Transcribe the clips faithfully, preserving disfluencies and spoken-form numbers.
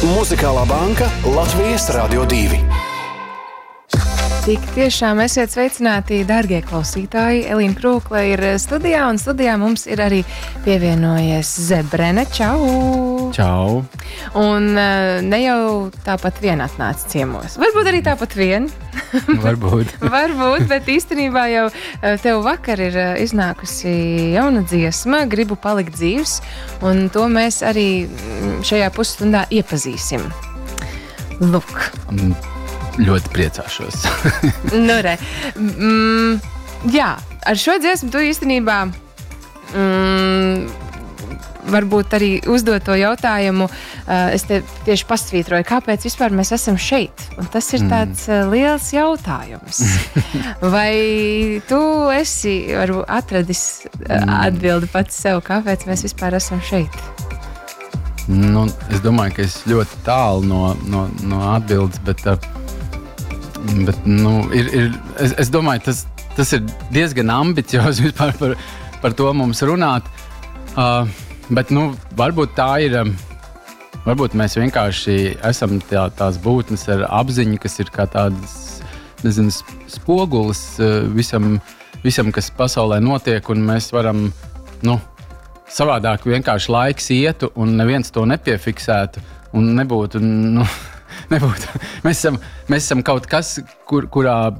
Muzikālā banka Latvijas Radio divi. Tik tiešām esiet sveicināti, dārgie klausītāji. Elīna Krūkle ir studijā, un studijā mums ir arī pievienojies Zebrene. Čau! Čau! Un ne jau tāpat vien atnāca ciemos. Varbūt arī tāpat vien. Varbūt. Varbūt, bet īstenībā jau tev vakar ir iznākusi jauna dziesma, Gribu palikt dzīvs, un to mēs arī šajā pusstundā iepazīsim. Lūk. Mm. Ļoti priecāšos. nu, re. Mm, jā, ar šo dziesmu tu īstenībā mm, varbūt arī uzdot to jautājumu. Uh, es te tieši pasvītroju, kāpēc vispār mēs esam šeit. Un tas ir tāds uh, liels jautājums. Vai tu esi varbūt atradis uh, atbildi pats sev, kāpēc mēs vispār esam šeit? Nu, es domāju, ka es ļoti tālu no, no, no atbildes, bet... Uh, Bet, nu, ir, ir, es, es domāju, tas, tas ir diezgan ambiciozi vispār par, par to mums runāt. Uh, bet, nu, varbūt tā ir, um, varbūt mēs vienkārši esam tā, tās būtnes ar apziņu, kas ir kā tādas, nezinu, spogulis uh, visam, visam, kas pasaulē notiek, un mēs varam, nu, savādāk vienkārši laiks ietu, un neviens to nepiefiksētu, un nebūtu, nu, nebūtu. Mēs esam, mēs esam kaut kas, kur, kurā,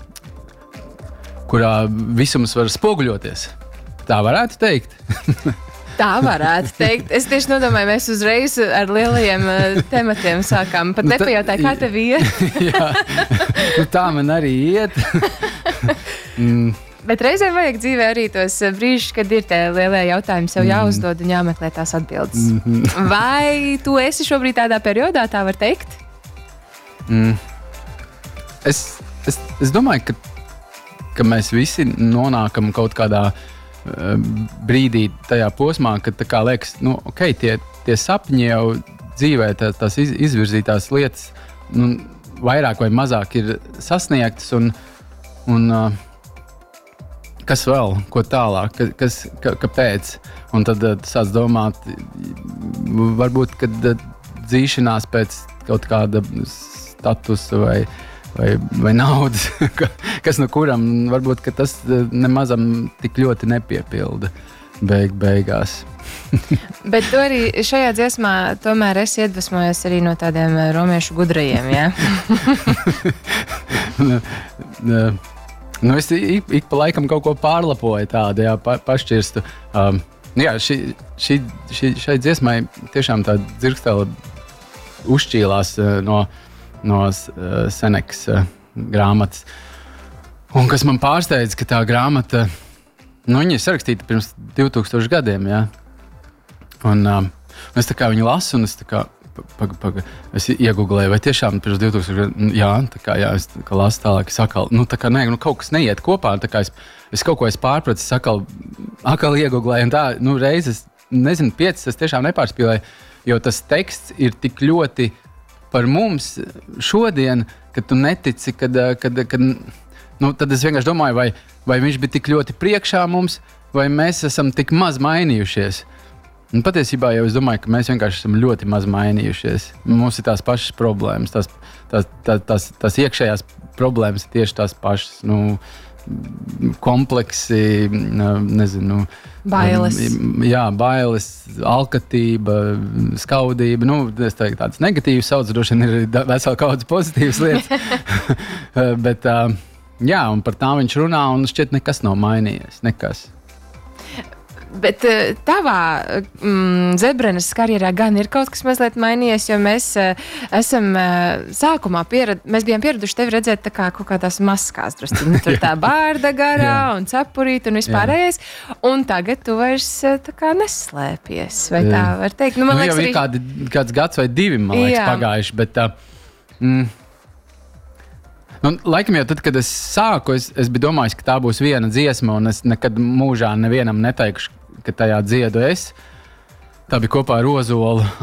kurā visums var spoguļoties. Tā varētu teikt. Tā varētu teikt. Es tieši nodomāju, mēs uzreiz ar lielajiem uh, tematiem sākām. Pat nepajautāju, kā tev iet. Jā, nu, tā man arī iet. mm. Bet reizē vajag dzīvē arī tos brīžus, kad ir tie lielie jautājumi, sev jāuzdod un jāmeklē tās atbildes. Mm-hmm. Vai tu esi šobrīd tādā periodā, tā var teikt? Mm. Es, es, es domāju, ka, ka mēs visi nonākam kaut kādā uh, brīdī tajā posmā, kad tā kā liekas, nu, ok, tie, tie sapņi jau dzīvē, tā, tās iz, izvirzītās lietas, nu, vairāk vai mazāk ir sasniegtas, un, un uh, kas vēl, ko tālāk, kas, ka, kāpēc? Un tad uh, sāc domāt, varbūt, kad uh, dzīšanās pēc kaut kāda statusa vai, vai, vai naudas, kas no kuram varbūt ka tas nemazam tik ļoti nepiepilda beig, beigās. Bet tu arī šajā dziesmā tomēr esi iedvesmojies arī no tādiem romiešu gudrajiem, jā? Nu, es ik, ik pa laikam kaut ko pārlapoju tādu, jā, pa, pašķirstu. Um, jā, šī, šī, šī, šai dziesmai tiešām tā dzirkstēla uzšķīlās uh, no no uh, Senekas uh, grāmatas. Un kas man pārsteidz, ka tā grāmata, nu, viņa ir sarakstīta pirms divtūkstoši gadiem, jā. Un uh, es tā kā viņu lasu, un es tā kā, paga, paga, es iegooglēju, vai tiešām pirms divtūkstoši gadiem, jā, tā kā, jā, es tā kā lasu tālāk, es akal, nu, tā kā, nē, nu, kaut kas neiet kopā, tā kā es, es kaut ko es pārpratis, akal, akal iegooglēju, un tā, nu, reizes, nezinu, piecas, es tiešām nepārspīlēju, jo tas teksts ir tik ļoti par mums šodien, kad tu netici, kad, kad, kad nu, tad es vienkārši domāju, vai, vai viņš bija tik ļoti priekšā mums, vai mēs esam tik maz mainījušies. Un patiesībā jau es domāju, ka mēs vienkārši esam ļoti maz mainījušies. Mums ir tās pašas problēmas, tās, tās, tās, tās, tās iekšējās problēmas ir tieši tās pašas, nu, kompleksi, nezinu, bailes. Jā, bailes, alkatība, skaudība, nu, es teiktu tādas negatīvas sauc, droši vien ir vesela kaudzes pozitīvas lietas, bet jā, un par tām viņš runā, un šķiet nekas nav mainījies, nekas. Bet tavā mm, Zebrenes karjerā gan ir kaut kas mazliet mainījies, jo mēs uh, esam uh, sākumā pierad, mēs bijām pieraduši tevi redzēt tā kā kaut kādās maskās, drusku, nu, tur tā bārda garā un cepurīt un vispārējais, un tagad tu vairs tā kā neslēpies, vai tā var teikt? Nu, man nu, liekas, jau ir arī... kādi, kāds gads vai divi, man liekas, jā. Pagājuši, bet tā... Mm, nu, laikam jau tad, kad es sāku, es, es biju domājis, ka tā būs viena dziesma, un es nekad mūžā nevienam neteikšu, ka tajā dziedu es. Tā bija kopā ar Ozolu